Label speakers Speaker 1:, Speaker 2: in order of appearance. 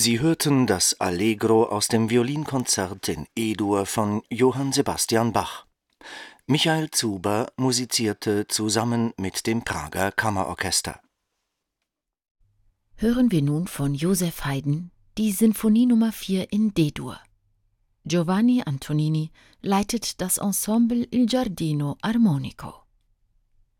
Speaker 1: Sie hörten das Allegro aus dem Violinkonzert in E-Dur von Johann Sebastian Bach. Michael Zuber musizierte zusammen mit dem Prager Kammerorchester.
Speaker 2: Hören wir nun von Joseph Haydn die Sinfonie Nummer 4 in D-Dur. Giovanni Antonini leitet das Ensemble Il Giardino Armonico.